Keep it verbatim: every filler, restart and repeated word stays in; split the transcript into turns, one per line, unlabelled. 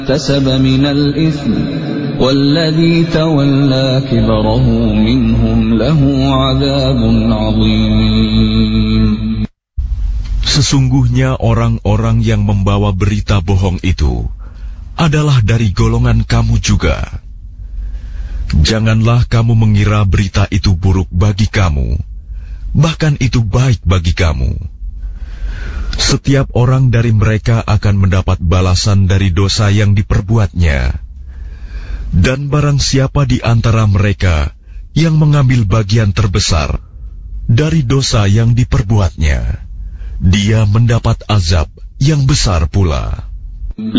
اكتسب من الإثم والذي تولى كبره منهم له عذاب عظيم.
Sesungguhnya orang-orang yang membawa berita bohong itu adalah dari golongan kamu juga. Janganlah kamu mengira berita itu buruk bagi kamu, bahkan itu baik bagi kamu. Setiap orang dari mereka akan mendapat balasan dari dosa yang diperbuatnya. Dan barang siapa di antara mereka yang mengambil bagian terbesar dari dosa yang diperbuatnya, dia mendapat azab yang besar pula.